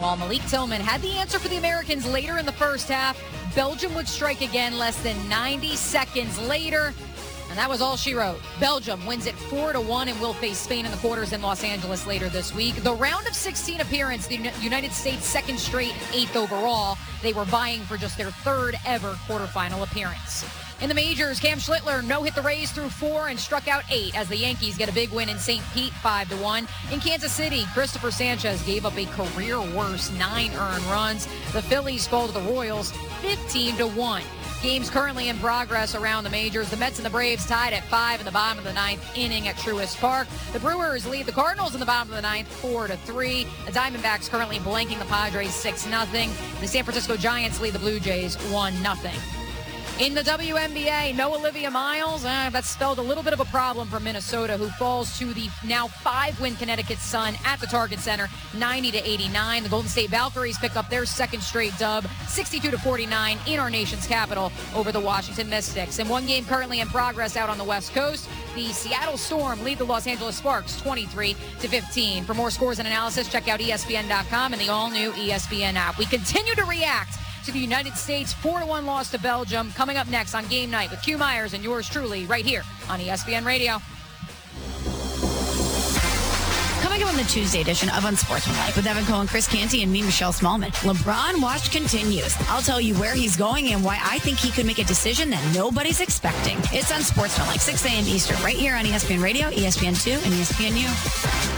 While Malik Tillman had the answer for the Americans later in the first half, Belgium would strike again less than 90 seconds later. And that was all she wrote. Belgium wins it 4-1 and will face Spain in the quarters in Los Angeles later this week. The round of 16 appearance, the United States' second straight and 8th overall. They were vying for just their 3rd ever quarterfinal appearance. In the majors, Cam Schlittler no-hit the Rays through 4 and struck out 8 as the Yankees get a big win in St. Pete 5-1. In Kansas City, Christopher Sanchez gave up a career-worst 9 earned runs. The Phillies fall to the Royals 15-1. Games currently in progress around the majors. The Mets and the Braves tied at 5 in the bottom of the 9th inning at Truist Park. The Brewers lead the Cardinals in the bottom of the 9th 4-3. The Diamondbacks currently blanking the Padres 6-0. The San Francisco Giants lead the Blue Jays 1-0. In the WNBA, no Olivia Miles. That's spelled a little bit of a problem for Minnesota, who falls to the now 5-win Connecticut Sun at the Target Center, 90-89. The Golden State Valkyries pick up their 2nd straight dub, 62-49 in our nation's capital over the Washington Mystics. And one game currently in progress out on the West Coast. The Seattle Storm lead the Los Angeles Sparks 23-15. For more scores and analysis, check out ESPN.com and the all-new ESPN app. We continue to react to the United States 4-1 loss to Belgium. Coming up next on Game Night with Q Myers and yours truly right here on ESPN Radio. Coming up on the Tuesday edition of Unsportsmanlike with Evan Cohen, Chris Canty, and me, Michelle Smallman. LeBron watch continues. I'll tell you where he's going and why I think he could make a decision that nobody's expecting. It's Unsportsmanlike, 6 a.m. Eastern, right here on ESPN Radio, ESPN2, and ESPNU.